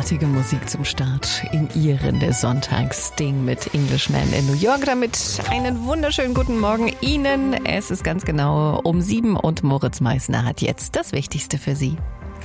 großartige Musik zum Start in Ihren Sonntagsding mit Englishman in New York. Damit einen wunderschönen guten Morgen Ihnen. Es ist ganz genau um 7 und Moritz Meissner hat jetzt das Wichtigste für Sie.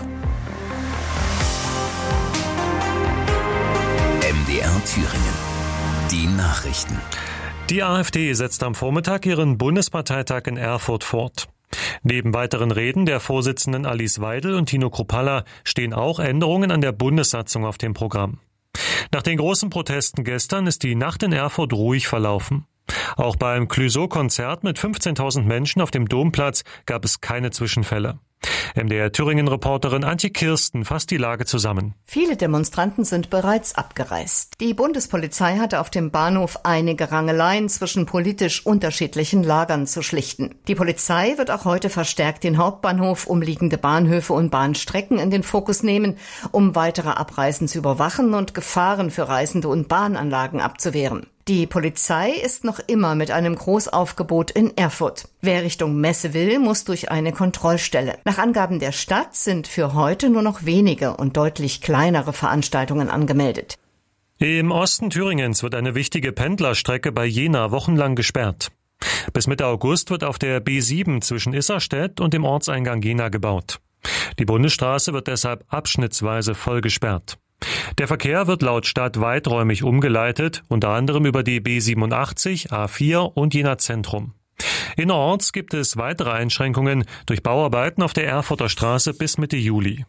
MDR Thüringen. Die Nachrichten. Die AfD setzt am Vormittag ihren Bundesparteitag in Erfurt fort. Neben weiteren Reden der Vorsitzenden Alice Weidel und Tino Kruppalla stehen auch Änderungen an der Bundessatzung auf dem Programm. Nach den großen Protesten gestern ist die Nacht in Erfurt ruhig verlaufen. Auch beim Clouseau-Konzert mit 15.000 Menschen auf dem Domplatz gab es keine Zwischenfälle. MDR-Thüringen-Reporterin Antje Kirsten fasst die Lage zusammen. Viele Demonstranten sind bereits abgereist. Die Bundespolizei hatte auf dem Bahnhof einige Rangeleien zwischen politisch unterschiedlichen Lagern zu schlichten. Die Polizei wird auch heute verstärkt den Hauptbahnhof, umliegende Bahnhöfe und Bahnstrecken in den Fokus nehmen, um weitere Abreisen zu überwachen und Gefahren für Reisende und Bahnanlagen abzuwehren. Die Polizei ist noch immer mit einem Großaufgebot in Erfurt. Wer Richtung Messe will, muss durch eine Kontrollstelle. Nach Angaben der Stadt sind für heute nur noch wenige und deutlich kleinere Veranstaltungen angemeldet. Im Osten Thüringens wird eine wichtige Pendlerstrecke bei Jena wochenlang gesperrt. Bis Mitte August wird auf der B7 zwischen Isserstedt und dem Ortseingang Jena gebaut. Die Bundesstraße wird deshalb abschnittsweise voll gesperrt. Der Verkehr wird laut Stadt weiträumig umgeleitet, unter anderem über die B87, A4 und Jena Zentrum. Innerorts gibt es weitere Einschränkungen durch Bauarbeiten auf der Erfurter Straße bis Mitte Juli.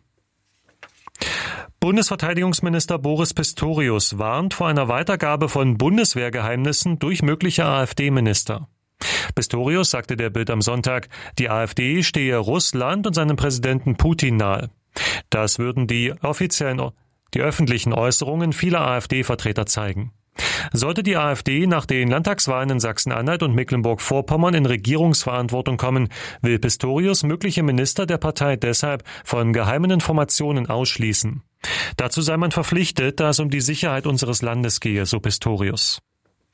Bundesverteidigungsminister Boris Pistorius warnt vor einer Weitergabe von Bundeswehrgeheimnissen durch mögliche AfD-Minister. Pistorius sagte der Bild am Sonntag, die AfD stehe Russland und seinem Präsidenten Putin nahe. Das würden die öffentlichen Äußerungen vieler AfD-Vertreter zeigen. Sollte die AfD nach den Landtagswahlen in Sachsen-Anhalt und Mecklenburg-Vorpommern in Regierungsverantwortung kommen, will Pistorius mögliche Minister der Partei deshalb von geheimen Informationen ausschließen. Dazu sei man verpflichtet, da es um die Sicherheit unseres Landes gehe, so Pistorius.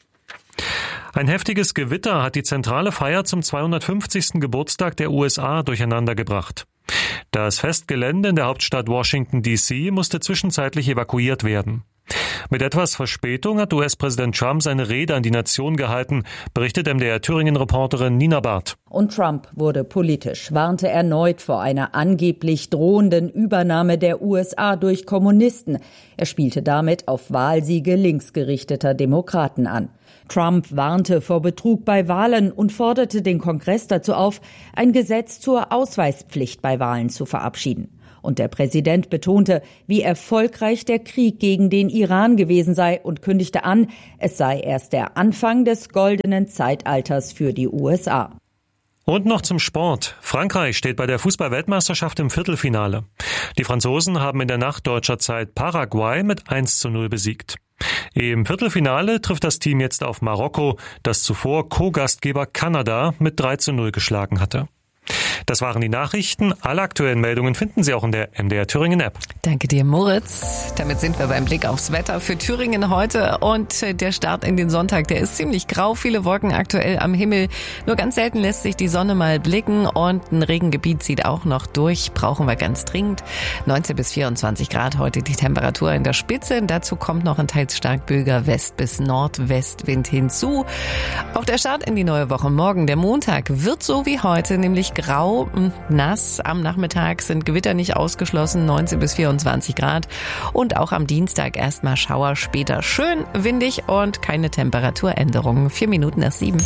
Ein heftiges Gewitter hat die zentrale Feier zum 250. Geburtstag der USA durcheinandergebracht. Das Festgelände in der Hauptstadt Washington, D.C. musste zwischenzeitlich evakuiert werden. Mit etwas Verspätung hat US-Präsident Trump seine Rede an die Nation gehalten, berichtet MDR-Thüringen-Reporterin Nina Barth. Und Trump wurde politisch, warnte erneut vor einer angeblich drohenden Übernahme der USA durch Kommunisten. Er spielte damit auf Wahlsiege linksgerichteter Demokraten an. Trump warnte vor Betrug bei Wahlen und forderte den Kongress dazu auf, ein Gesetz zur Ausweispflicht bei Wahlen zu verabschieden. Und der Präsident betonte, wie erfolgreich der Krieg gegen den Iran gewesen sei und kündigte an, es sei erst der Anfang des goldenen Zeitalters für die USA. Und noch zum Sport. Frankreich steht bei der Fußball-Weltmeisterschaft im Viertelfinale. Die Franzosen haben in der Nacht deutscher Zeit Paraguay mit 1:0 besiegt. Im Viertelfinale trifft das Team jetzt auf Marokko, das zuvor Co-Gastgeber Kanada mit 3:0 geschlagen hatte. Das waren die Nachrichten. Alle aktuellen Meldungen finden Sie auch in der MDR Thüringen App. Danke dir, Moritz. Damit sind wir beim Blick aufs Wetter für Thüringen heute. Und der Start in den Sonntag, der ist ziemlich grau. Viele Wolken aktuell am Himmel. Nur ganz selten lässt sich die Sonne mal blicken. Und ein Regengebiet zieht auch noch durch. Brauchen wir ganz dringend. 19 bis 24 Grad heute die Temperatur in der Spitze. Dazu kommt noch ein teils stark böiger West- bis Nordwestwind hinzu. Auch der Start in die neue Woche morgen, der Montag, wird so wie heute, nämlich grau und nass. Am Nachmittag sind Gewitter nicht ausgeschlossen, 19 bis 24 Grad. Und auch am Dienstag erstmal Schauer, später schön windig und keine Temperaturänderungen. 4 Minuten nach 7.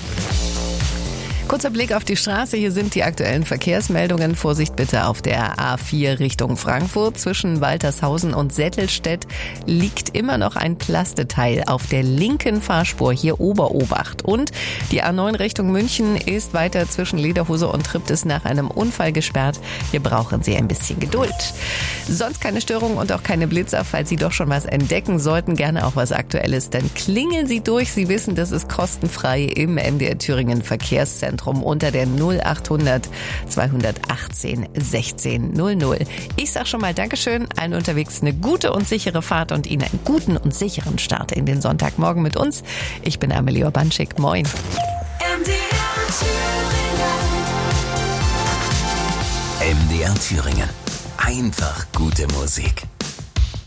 Kurzer Blick auf die Straße. Hier sind die aktuellen Verkehrsmeldungen. Vorsicht bitte auf der A4 Richtung Frankfurt. Zwischen Waltershausen und Settelstedt liegt immer noch ein Plasteteil auf der linken Fahrspur. Hier Obacht. Und die A9 Richtung München ist weiter zwischen Lederhose und Triptis nach einem Unfall gesperrt. Hier brauchen Sie ein bisschen Geduld. Sonst keine Störungen und auch keine Blitzer. Falls Sie doch schon was entdecken sollten, gerne auch was Aktuelles, dann klingeln Sie durch. Sie wissen, das ist kostenfrei im MDR Thüringen Verkehrszentrum unter der 0800 218 16 00. Ich sag schon mal Dankeschön, allen unterwegs eine gute und sichere Fahrt und Ihnen einen guten und sicheren Start in den Sonntagmorgen mit uns. Ich bin Amelie Urbanschik. Moin. MDR Thüringen. Einfach gute Musik.